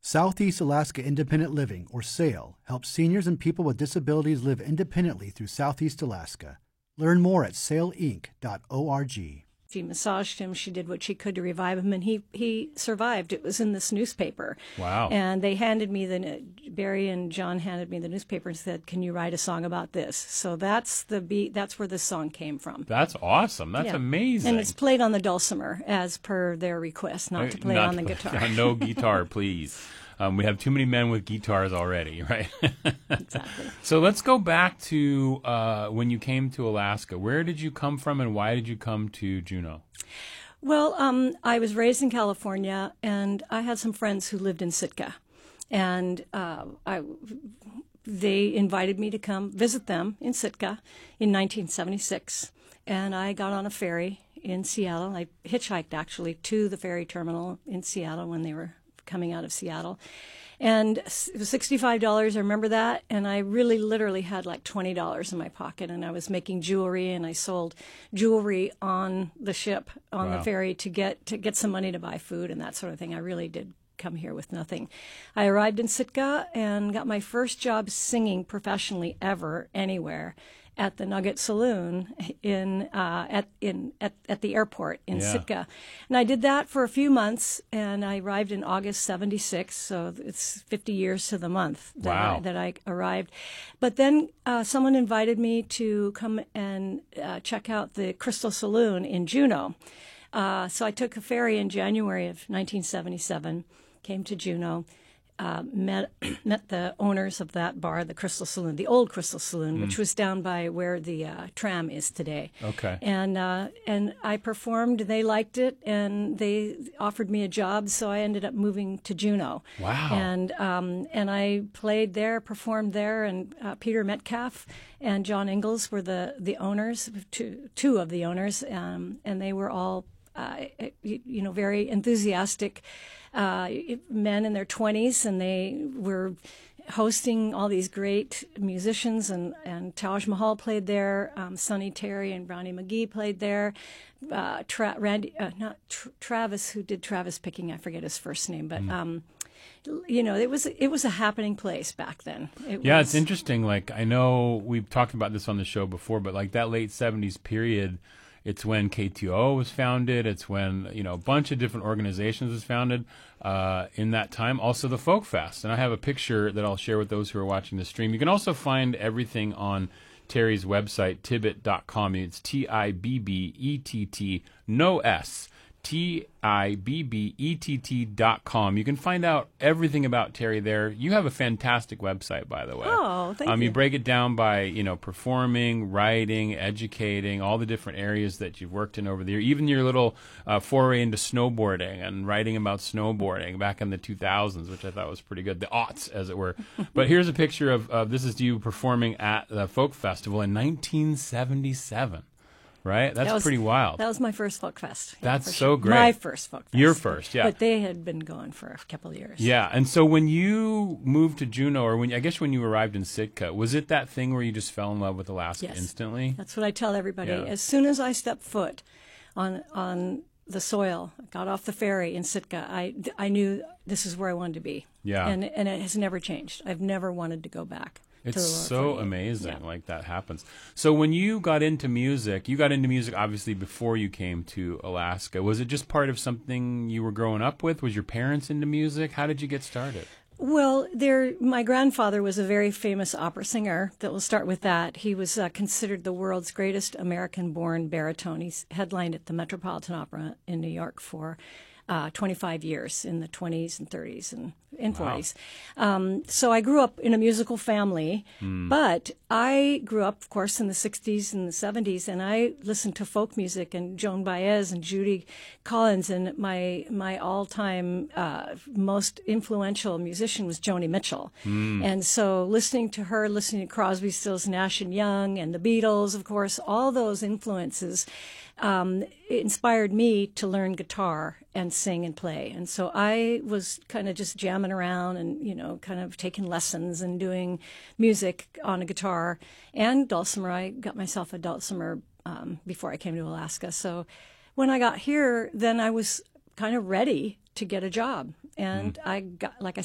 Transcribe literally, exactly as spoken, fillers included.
Southeast Alaska Independent Living, or SAIL, helps seniors and people with disabilities live independently through Southeast Alaska. Learn more at sail inc dot org. She massaged him. She did what she could to revive him, and he, he survived. It was in this newspaper. Wow. And they handed me the, Barry and John handed me the newspaper and said, can you write a song about this? So that's the beat, that's where this song came from. That's awesome. That's yeah. amazing. And it's played on the dulcimer as per their request, not to play not on the to, guitar. No guitar, please. Um, we have too many men with guitars already, right? Exactly. So let's go back to uh, when you came to Alaska. Where did you come from, and why did you come to Juneau? Well, um, I was raised in California, and I had some friends who lived in Sitka, and uh, I, they invited me to come visit them in Sitka in nineteen seventy-six, and I got on a ferry in Seattle. I hitchhiked, actually, to the ferry terminal in Seattle when they were coming out of Seattle. And it was sixty-five dollars, I remember that, and I really literally had like twenty dollars in my pocket, and I was making jewelry, and I sold jewelry on the ship, on Wow. the ferry, to get to get some money to buy food and that sort of thing. I really did come here with nothing. I arrived in Sitka and got my first job singing professionally ever anywhere at the Nugget Saloon in uh, at in at, at the airport in Yeah. Sitka, and I did that for a few months. And I arrived in August seventy-six, so it's fifty years to the month that, Wow. I, that I arrived. But then uh, someone invited me to come and uh, check out the Crystal Saloon in Juneau. Uh, so I took a ferry in January of nineteen seventy-seven, came to Juneau. Uh, met met the owners of that bar, the Crystal Saloon, the old Crystal Saloon, mm. which was down by where the uh, tram is today. Okay. And uh, and I performed. They liked it, and they offered me a job. So I ended up moving to Juneau. Wow. And um, and I played there, performed there, and uh, Peter Metcalf and John Ingalls were the the owners, two two of the owners, um, and they were all uh, you, you know very enthusiastic. Uh, men in their twenties, and they were hosting all these great musicians, and, and Taj Mahal played there, um, Sonny Terry and Brownie McGee played there, uh, Tra- Randy, uh, not Tr- Travis, who did Travis Picking, I forget his first name, but, mm. um, you know, it was it was a happening place back then. It yeah, was, it's interesting. Like, I know we've talked about this on the show before, but like that late seventies period, it's when K T O O was founded. It's when, you know, a bunch of different organizations was founded uh, in that time. Also the Folk Fest. And I have a picture that I'll share with those who are watching the stream. You can also find everything on Terry's website, tibbett dot com. It's T I B B E T T, no S. T I B B E T T dot com. You can find out everything about Terry there. You have a fantastic website, by the way. Oh, thank um, you. You break it down by, you know, performing, writing, educating, all the different areas that you've worked in over the year. Even your little uh, foray into snowboarding and writing about snowboarding back in the two thousands, which I thought was pretty good. The aughts, as it were. But here's a picture of, of this is you performing at the Folk Festival in nineteen seventy-seven. Right? That's that was, pretty wild. That was my first folk fest. Yeah, That's so sure. great. My first folk fest. Your first, yeah. But they had been going for a couple of years. Yeah, and so when you moved to Juneau, or when I guess when you arrived in Sitka, was it that thing where you just fell in love with Alaska yes. instantly? That's what I tell everybody. Yeah. As soon as I stepped foot on on the soil, got off the ferry in Sitka, I, I knew this is where I wanted to be. Yeah. And, and it has never changed. I've never wanted to go back. It's so amazing, yeah. like that happens. So when you got into music, you got into music obviously before you came to Alaska. Was it just part of something you were growing up with? Was your parents into music? How did you get started? Well, there, my grandfather was a very famous opera singer. That we'll start with that. He was uh, considered the world's greatest American-born baritone. He's headlined at the Metropolitan Opera in New York for uh, twenty-five years in the twenties and thirties and, and Wow. forties. Um, so I grew up in a musical family, mm. but I grew up, of course, in the sixties and the seventies, and I listened to folk music and Joan Baez and Judy Collins, and my my all-time uh, most influential musician was Joni Mitchell. Mm. And so listening to her, listening to Crosby, Stills, Nash and Young, and the Beatles, of course, all those influences um, inspired me to learn guitar and sing and play. And so I was kind of just jamming around and, you know, kind of taking lessons and doing music on a guitar and dulcimer. I got myself a dulcimer um, before I came to Alaska. So when I got here, then I was kind of ready to get a job. And mm. I got, like I